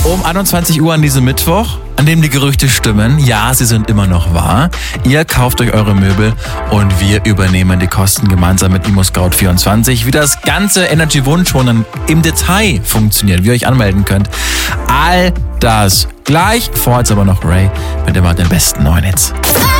Um 21 Uhr an diesem Mittwoch, an dem die Gerüchte stimmen, ja, sie sind immer noch wahr. Ihr kauft euch eure Möbel und wir übernehmen die Kosten gemeinsam mit ImmoScout24. Wie das ganze Energy Wunschwohnen im Detail funktioniert, wie ihr euch anmelden könnt. All das gleich. Vorher jetzt aber noch Ray mit dem besten neuen Hits.